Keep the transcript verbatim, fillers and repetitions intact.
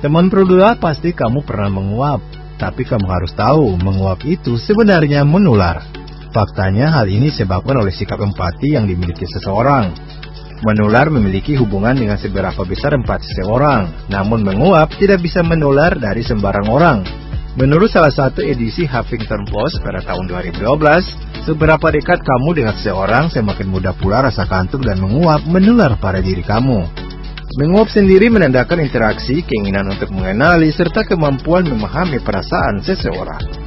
Teman perdua, pasti kamu pernah menguap, tapi kamu harus tahu, menguap itu sebenarnya menular. Faktanya hal ini disebabkan oleh sikap empati yang dimiliki seseorang. Menular memiliki hubungan dengan seberapa besar empati seseorang, namun menguap tidak bisa menular dari sembarang orang. Menurut salah satu edisi Huffington Post pada tahun dua ribu dua belas, seberapa dekat kamu dengan seseorang, semakin mudah pula rasa kantuk dan menguap menular pada diri kamu. Menguap sendiri menandakan interaksi, keinginan untuk mengenali, serta kemampuan memahami perasaan seseorang.